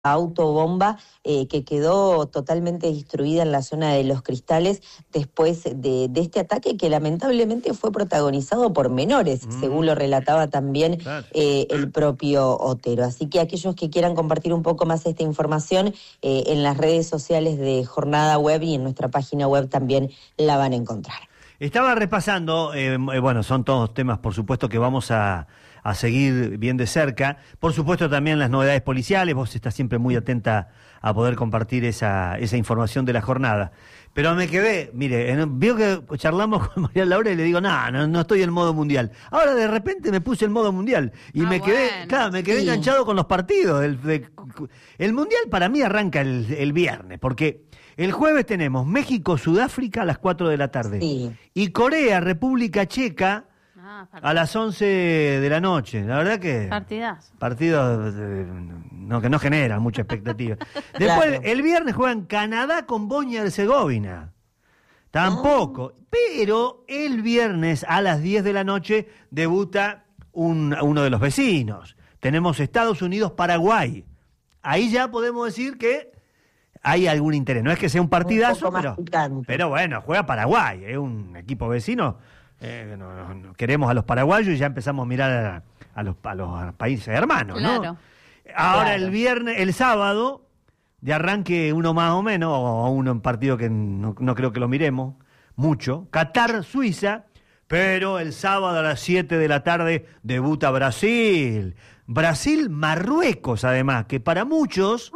autobomba que quedó totalmente destruida en la zona de Los Cristales después de este ataque que lamentablemente fue protagonizado por menores, según lo relataba también el propio Otero. Así que aquellos que quieran compartir un poco más esta información en las redes sociales de Jornada Web y en nuestra página web también la van a encontrar. Estaba repasando, bueno, son todos temas, por supuesto, que vamos a seguir bien de cerca. Por supuesto, también las novedades policiales. Vos estás siempre muy atenta a poder compartir esa información de la jornada. Pero me quedé, mire, veo que charlamos con María Laura y le digo, no estoy en modo mundial. Ahora de repente me puse en modo mundial y me quedé enganchado con los partidos. El mundial para mí arranca el viernes, porque el jueves tenemos México-Sudáfrica a las 4 de la tarde y Corea-República Checa a las 11 de la noche. La verdad que partidos que no generan mucha expectativa. Después, el viernes juegan Canadá con Bosnia-Herzegovina. Tampoco. Pero el viernes a las 10 de la noche debuta uno de los vecinos. Tenemos Estados Unidos-Paraguay. Ahí ya podemos decir que hay algún interés. No es que sea un partidazo, pero bueno, juega Paraguay. Es un equipo vecino. No queremos a los paraguayos y ya empezamos a mirar a los países hermanos, ¿no? Claro. Ahora el sábado, de arranque uno más o menos, o uno en partido que no creo que lo miremos mucho, Qatar-Suiza, pero el sábado a las 7 de la tarde debuta Brasil. Brasil-Marruecos, además, que para muchos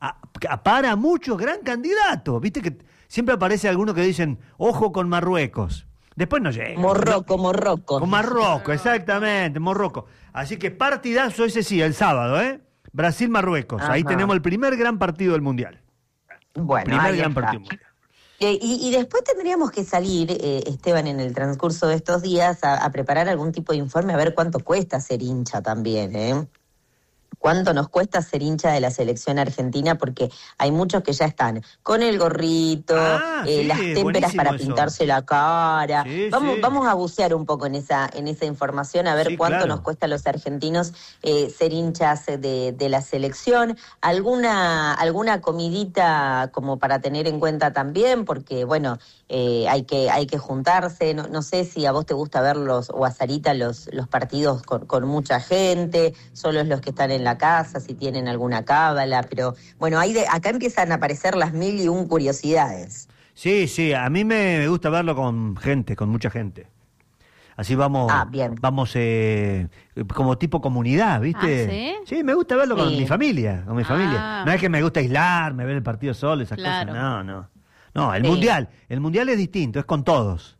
gran candidato. Viste que siempre aparece alguno que dicen, ojo con Marruecos. Después no llega. Morroco. Con Marruecos, exactamente, Morroco. Así que partidazo ese sí, el sábado, ¿eh? Brasil-Marruecos. Ahí tenemos el primer gran partido del Mundial. Bueno, partido mundial. Y después tendríamos que salir, Esteban, en el transcurso de estos días a preparar algún tipo de informe, a ver cuánto cuesta ser hincha también, ¿eh? ¿Cuánto nos cuesta ser hincha de la selección argentina? Porque hay muchos que ya están con el gorrito, las témperas para pintarse la cara. Vamos a bucear un poco en esa información, a ver cuánto nos cuesta a los argentinos ser hinchas de la selección. Alguna comidita como para tener en cuenta también, porque bueno, hay que juntarse. No sé si a vos te gusta verlos, o a Sarita, los partidos con mucha gente, solo los que están en la casa, si tienen alguna cábala, pero bueno, acá empiezan a aparecer las 1001 curiosidades. Sí, a mí me gusta verlo con gente, con mucha gente. Así vamos, vamos como tipo comunidad, ¿viste? ¿Sí? Me gusta verlo con mi familia, No es que me gusta aislarme, ver el partido solo, esas cosas, no, el mundial es distinto, es con todos,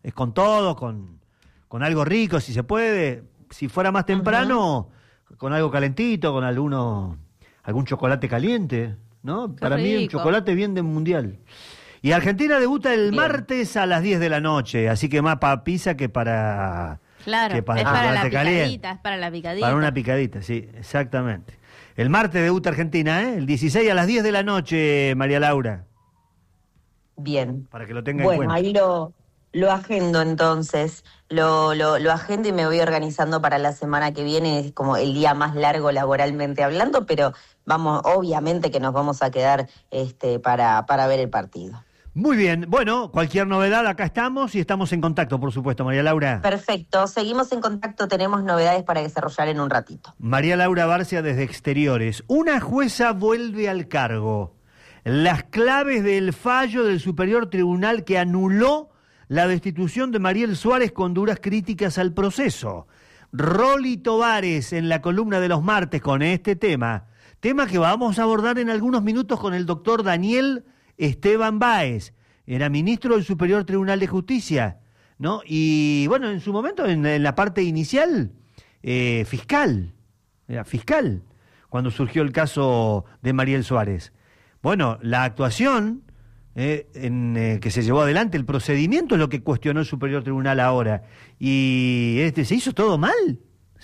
con algo rico, si se puede, si fuera más temprano, con algo calentito, con algún chocolate caliente, ¿no? Para mí un chocolate bien de mundial. Y Argentina debuta el martes a las 10 de la noche, así que más para pizza que para... Claro, que para es para la picadita, es para la picadita. Para una picadita, sí, exactamente. El martes debuta Argentina, el 16 a las 10 de la noche, María Laura. Bien. Para que lo tenga en cuenta. Bueno, ahí lo agendo entonces, lo agendo y me voy organizando para la semana que viene, es como el día más largo laboralmente hablando, pero obviamente que nos vamos a quedar para ver el partido. Muy bien, bueno, cualquier novedad, acá estamos y estamos en contacto, por supuesto, María Laura. Perfecto, seguimos en contacto, tenemos novedades para desarrollar en un ratito. María Laura Barcia desde Exteriores. Una jueza vuelve al cargo. Las claves del fallo del Superior Tribunal que anuló la destitución de Mariel Suárez con duras críticas al proceso. Roli Tovares en la columna de los martes con este tema que vamos a abordar en algunos minutos con el doctor Daniel Esteban Báez, era ministro del Superior Tribunal de Justicia, ¿no? Y bueno, en su momento, en la parte inicial, fiscal, cuando surgió el caso de Mariel Suárez. Bueno, la actuación que se llevó adelante, el procedimiento es lo que cuestionó el Superior Tribunal ahora. Y se hizo todo mal.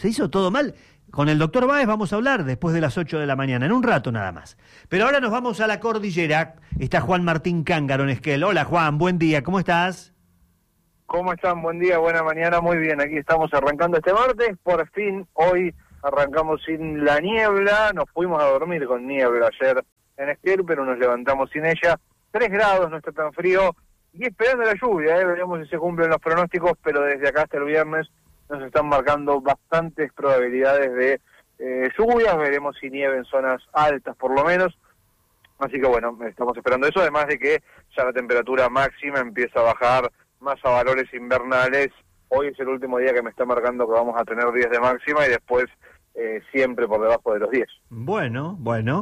Con el doctor Báez vamos a hablar después de las 8 de la mañana, en un rato nada más. Pero ahora nos vamos a la cordillera. Está Juan Martín Cángaro en Esquel. Hola Juan, buen día, ¿cómo estás? ¿Cómo están? Buen día, buena mañana, muy bien. Aquí estamos arrancando este martes. Por fin, hoy arrancamos sin la niebla, nos fuimos a dormir con niebla ayer en Esquel, pero nos levantamos sin ella. 3 grados, no está tan frío, y esperando la lluvia, veremos si se cumplen los pronósticos, pero desde acá hasta el viernes nos están marcando bastantes probabilidades de lluvias, veremos si nieve en zonas altas por lo menos, así que bueno, estamos esperando eso, además de que ya la temperatura máxima empieza a bajar más a valores invernales. Hoy es el último día que me está marcando que vamos a tener 10 de máxima y después siempre por debajo de los 10. Bueno.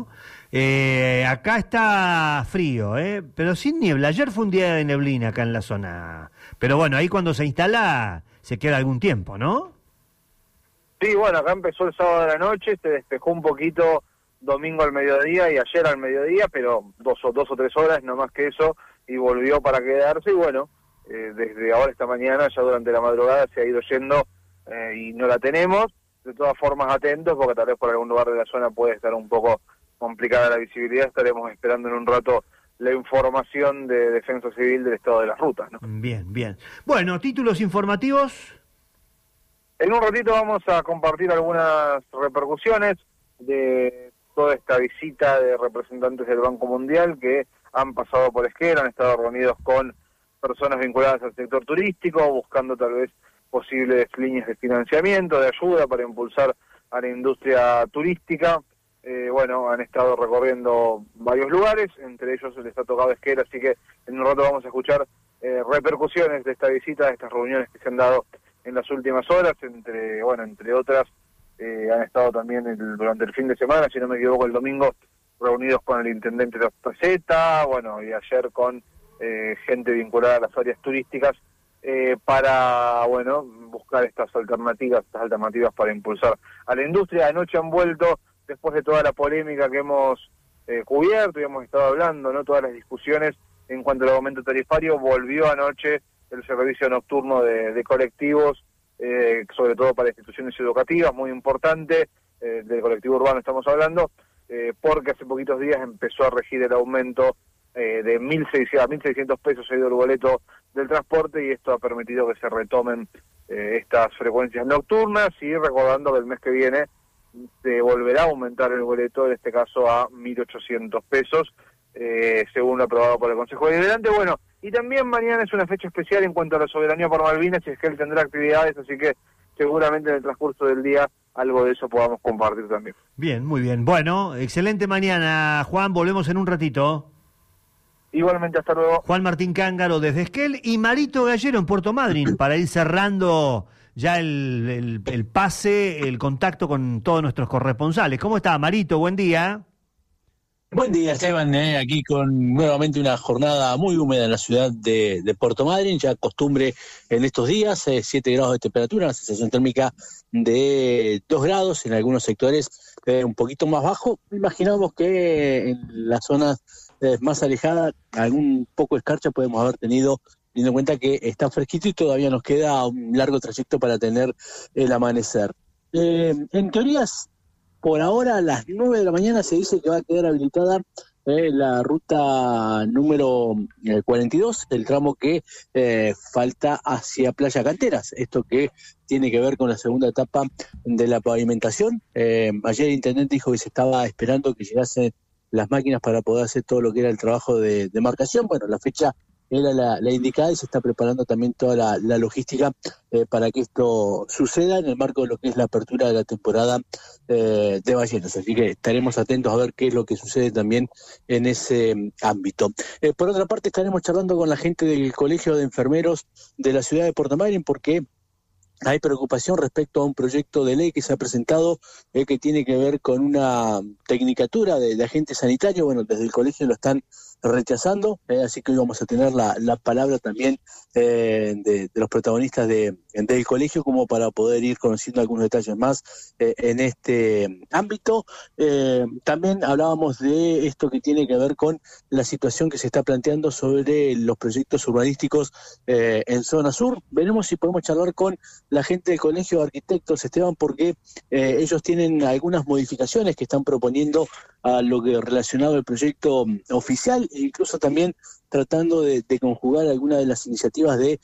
Acá está frío, pero sin niebla. Ayer fue un día de neblina acá en la zona. Pero bueno, ahí cuando se instala se queda algún tiempo, ¿no? Sí, bueno, acá empezó el sábado de la noche, se despejó un poquito domingo al mediodía y ayer al mediodía, pero 2 o 3 horas, no más que eso, y volvió para quedarse. Y bueno, desde ahora esta mañana, ya durante la madrugada, se ha ido yendo y no la tenemos. De todas formas, atentos, porque tal vez por algún lugar de la zona puede estar un poco complicada la visibilidad. Estaremos esperando en un rato la información de Defensa Civil del estado de las rutas, ¿no? Bien. Bueno, títulos informativos. En un ratito vamos a compartir algunas repercusiones de toda esta visita de representantes del Banco Mundial que han pasado por Esquel, han estado reunidos con personas vinculadas al sector turístico, buscando tal vez posibles líneas de financiamiento, de ayuda para impulsar a la industria turística. Bueno, han estado recorriendo varios lugares, entre ellos les ha tocado Esquel, así que en un rato vamos a escuchar repercusiones de esta visita, de estas reuniones que se han dado en las últimas horas, entre otras, han estado también durante el fin de semana, si no me equivoco, el domingo, reunidos con el intendente de Ospaceta, y ayer con gente vinculada a las áreas turísticas, para buscar estas alternativas para impulsar a la industria. Anoche han vuelto, después de toda la polémica que hemos cubierto y hemos estado hablando, no todas las discusiones en cuanto al aumento tarifario, volvió anoche el servicio nocturno de colectivos, sobre todo para instituciones educativas, muy importante, del colectivo urbano estamos hablando, porque hace poquitos días empezó a regir el aumento de 1.600 a 1.600 pesos ha ido el boleto del transporte, y esto ha permitido que se retomen estas frecuencias nocturnas, y recordando que el mes que viene se volverá a aumentar el boleto, en este caso a 1.800 pesos, según lo aprobado por el Consejo Deliberante. Bueno, y también mañana es una fecha especial en cuanto a la soberanía por Malvinas, y es que él tendrá actividades, así que seguramente en el transcurso del día algo de eso podamos compartir también. Bien, muy bien. Bueno, excelente mañana, Juan, volvemos en un ratito. Igualmente, hasta luego. Juan Martín Cángaro desde Esquel y Marito Gallero en Puerto Madryn, para ir cerrando ya el pase, el contacto con todos nuestros corresponsales. ¿Cómo está, Marito? Buen día. Buen día, Esteban, aquí con nuevamente una jornada muy húmeda en la ciudad de Puerto Madryn, ya costumbre en estos días, 7 grados de temperatura, una sensación térmica de 2 grados, en algunos sectores un poquito más bajo. Imaginamos que en las zonas más alejadas algún poco de escarcha podemos haber tenido, teniendo en cuenta que está fresquito y todavía nos queda un largo trayecto para tener el amanecer. En teorías, por ahora a las 9 de la mañana se dice que va a quedar habilitada la ruta número 42, el tramo que falta hacia Playa Canteras, esto que tiene que ver con la segunda etapa de la pavimentación. Ayer el intendente dijo que se estaba esperando que llegasen las máquinas para poder hacer todo lo que era el trabajo de marcación. Bueno, la fecha era la indicada y se está preparando también toda la logística para que esto suceda en el marco de lo que es la apertura de la temporada de ballenas. Así que estaremos atentos a ver qué es lo que sucede también en ese ámbito. Por otra parte, estaremos charlando con la gente del Colegio de Enfermeros de la ciudad de Puerto Madryn, porque hay preocupación respecto a un proyecto de ley que se ha presentado que tiene que ver con una tecnicatura de agente sanitario. Bueno, desde el colegio lo están rechazando, así que hoy vamos a tener la palabra también de los protagonistas del colegio, como para poder ir conociendo algunos detalles más en este ámbito. También hablábamos de esto que tiene que ver con la situación que se está planteando sobre los proyectos urbanísticos en zona sur. Veremos si podemos charlar con la gente del Colegio de Arquitectos, Esteban, porque ellos tienen algunas modificaciones que están proponiendo a lo que relacionado al proyecto oficial, e incluso también tratando de conjugar algunas de las iniciativas de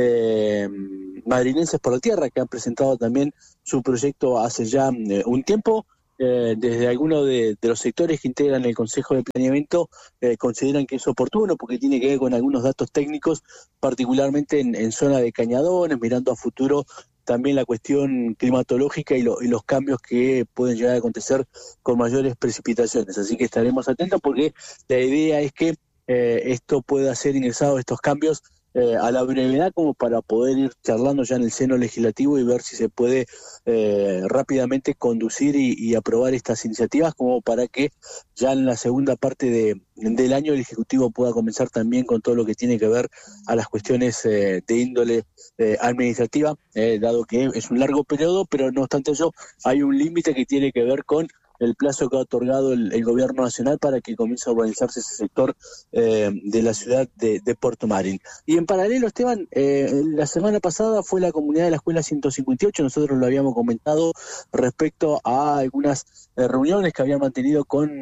Madrinenses por la Tierra, que han presentado también su proyecto hace ya un tiempo. Desde algunos de los sectores que integran el Consejo de Planeamiento consideran que es oportuno porque tiene que ver con algunos datos técnicos, particularmente en zona de cañadones, mirando a futuro también la cuestión climatológica y los cambios que pueden llegar a acontecer con mayores precipitaciones. Así que estaremos atentos porque la idea es que esto pueda ser ingresado, estos cambios, a la brevedad, como para poder ir charlando ya en el seno legislativo y ver si se puede rápidamente conducir y aprobar estas iniciativas, como para que ya en la segunda parte del año el Ejecutivo pueda comenzar también con todo lo que tiene que ver a las cuestiones de índole administrativa, dado que es un largo periodo, pero no obstante ello hay un límite que tiene que ver con el plazo que ha otorgado el gobierno nacional para que comience a urbanizarse ese sector de la ciudad de Puerto Madryn. Y en paralelo, Esteban, la semana pasada fue la comunidad de la Escuela 158, nosotros lo habíamos comentado respecto a algunas reuniones que habían mantenido con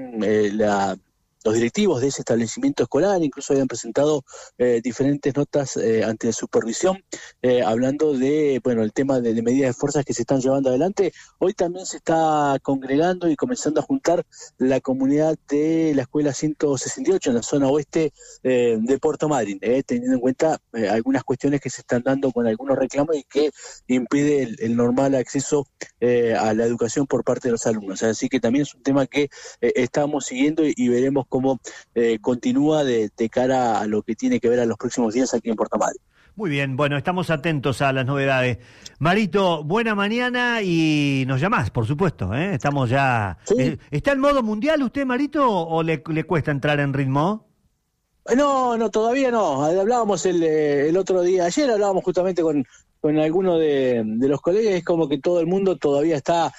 los directivos de ese establecimiento escolar, incluso habían presentado diferentes notas ante la supervisión, hablando de, el tema de medidas de fuerzas que se están llevando adelante. Hoy también se está congregando y comenzando a juntar la comunidad de la Escuela 168 en la zona oeste de Puerto Madryn, teniendo en cuenta algunas cuestiones que se están dando con algunos reclamos y que impide el normal acceso a la educación por parte de los alumnos. Así que también es un tema que estamos siguiendo y veremos cómo continúa de cara a lo que tiene que ver a los próximos días aquí en Puerto Madryn. Muy bien, bueno, estamos atentos a las novedades. Marito, buena mañana y nos llamás, por supuesto, ¿eh? Estamos ya... ¿Sí? ¿Está en modo mundial usted, Marito, o le cuesta entrar en ritmo? No, todavía no. Hablábamos el otro día, ayer hablábamos justamente con algunos de los colegas, es como que todo el mundo todavía está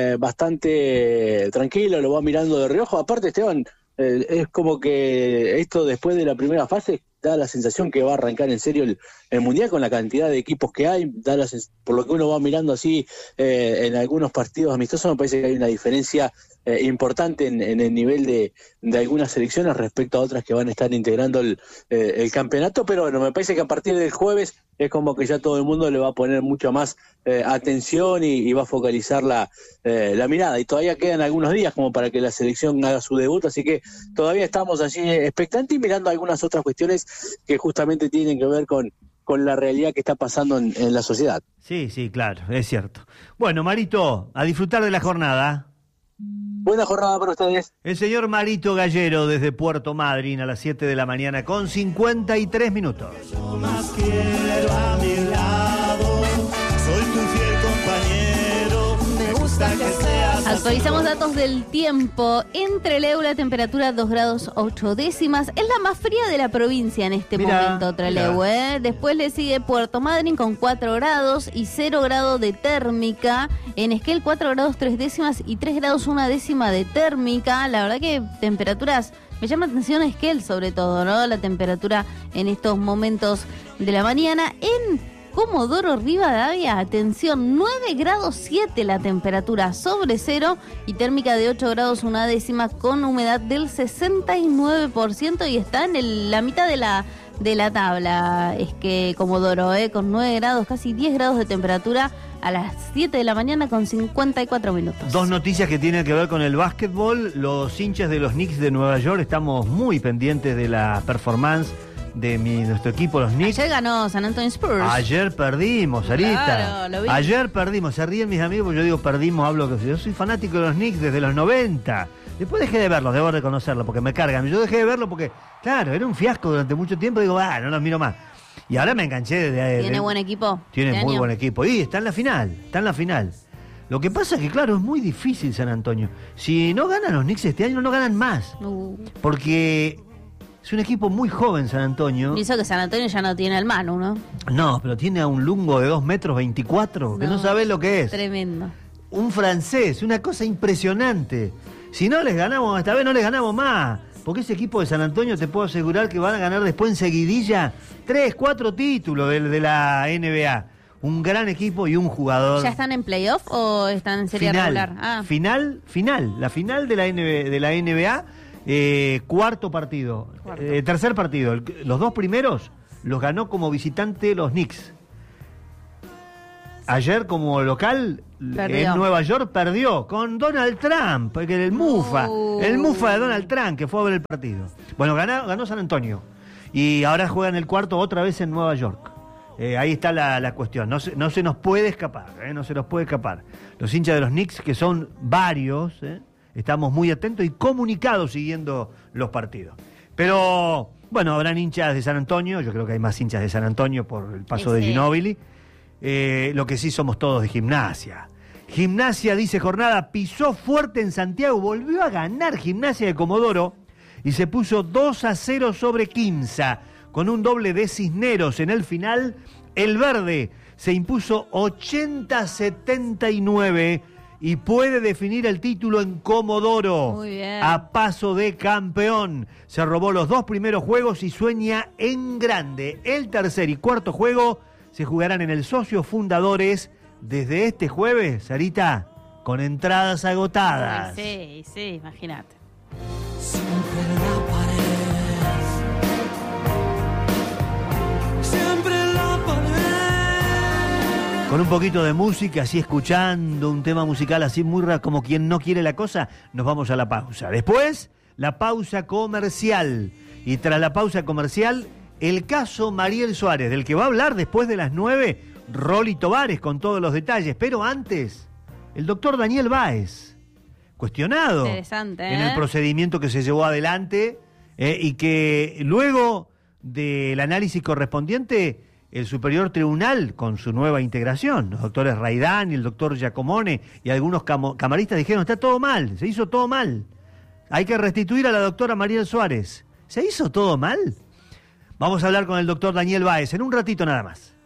bastante tranquilo, lo va mirando de reojo. Aparte, Esteban, es como que esto después de la primera fase da la sensación que va a arrancar en serio el Mundial con la cantidad de equipos que hay, por lo que uno va mirando así en algunos partidos amistosos, me parece que hay una diferencia importante en el nivel de algunas selecciones respecto a otras que van a estar integrando el campeonato, pero bueno, me parece que a partir del jueves es como que ya todo el mundo le va a poner mucho más atención y va a focalizar la mirada, y todavía quedan algunos días como para que la selección haga su debut, así que todavía estamos allí expectantes y mirando algunas otras cuestiones que justamente tienen que ver con la realidad que está pasando en la sociedad. Sí, claro, es cierto. Bueno, Marito, a disfrutar de la jornada. Buena jornada para ustedes. El señor Marito Gallero desde Puerto Madryn a las 7 de la mañana con 53 minutos. Yo más quiero a mi lado, soy tu fiel compañero, me gusta que seas. Actualizamos datos del tiempo. En Trelew la temperatura 2 grados 8 décimas. Es la más fría de la provincia en este momento, Trelew. Después le sigue Puerto Madryn con 4 grados y 0 grado de térmica. En Esquel 4 grados 3 décimas y 3 grados 1 décima de térmica. La verdad que temperaturas... Me llama la atención Esquel sobre todo, ¿no? La temperatura en estos momentos de la mañana. En Comodoro Rivadavia, atención, 9 grados 7 la temperatura sobre cero y térmica de 8 grados 1 décima con humedad del 69% y está en la mitad de la tabla. Es que Comodoro, con 9 grados, casi 10 grados de temperatura a las 7 de la mañana con 54 minutos. Dos noticias que tienen que ver con el básquetbol. Los hinchas de los Knicks de Nueva York estamos muy pendientes de la performance de nuestro equipo, los Knicks. Ayer ganó San Antonio Spurs. Ayer perdimos, Sarita. Claro, lo vi. Ayer perdimos. Se ríen mis amigos, yo digo perdimos, hablo que yo soy fanático de los Knicks desde los 90. Después dejé de verlos, debo reconocerlo, porque me cargan. Yo dejé de verlo porque, claro, era un fiasco durante mucho tiempo. Digo, no los miro más. Y ahora me enganché ¿Tiene buen equipo? Tiene muy buen equipo. Y está en la final. Lo que pasa es que, claro, es muy difícil San Antonio. Si no ganan los Knicks este año, no ganan más. Porque es un equipo muy joven San Antonio. Y eso que San Antonio ya no tiene al Manu, ¿no? No, pero tiene a un lungo de 2 metros 24, que no sabés lo que es. Tremendo. Un francés, una cosa impresionante. Si no les ganamos, esta vez no les ganamos más. Porque ese equipo de San Antonio te puedo asegurar que van a ganar después en seguidilla 3, 4 títulos de la NBA. Un gran equipo y un jugador. ¿Ya están en playoff o están en serie regular? Final. La final de la NBA. Cuarto partido. Tercer partido. Los 2 primeros los ganó como visitante los Knicks. Ayer como local en Nueva York perdió con Donald Trump, porque el mufa de Donald Trump que fue a ver el partido. Bueno, ganó San Antonio y ahora juegan el cuarto otra vez en Nueva York. Ahí está la cuestión, no se nos puede escapar, no se nos puede escapar. Los hinchas de los Knicks, que son varios, estamos muy atentos y comunicados siguiendo los partidos. Pero, bueno, habrán hinchas de San Antonio, yo creo que hay más hinchas de San Antonio por el paso de Ginóbili. Lo que sí somos todos de Gimnasia. Gimnasia, dice Jornada, pisó fuerte en Santiago, volvió a ganar Gimnasia de Comodoro y se puso 2-0 sobre Quimsa, con un doble de Cisneros. En el final, el verde se impuso 80-79 y puede definir el título en Comodoro. Muy bien. A paso de campeón. Se robó los 2 primeros juegos y sueña en grande. El tercer y cuarto juego se jugarán en el Socios Fundadores desde este jueves, Sarita, con entradas agotadas. Sí, imagínate. Siempre la pared. Siempre la pared. Con un poquito de música, así escuchando un tema musical así muy como quien no quiere la cosa, nos vamos a la pausa. Después, la pausa comercial. Y tras la pausa comercial, el caso Mariel Suárez, del que va a hablar después de las 9, Rolly Tovares, con todos los detalles. Pero antes, el doctor Daniel Báez, cuestionado en el procedimiento que se llevó adelante y que luego del análisis correspondiente, el Superior Tribunal, con su nueva integración, los doctores Raidán y el doctor Giacomone y algunos camaristas dijeron, está todo mal, se hizo todo mal. Hay que restituir a la doctora Mariel Suárez. ¿Se hizo todo mal? Vamos a hablar con el doctor Daniel Báez en un ratito nada más.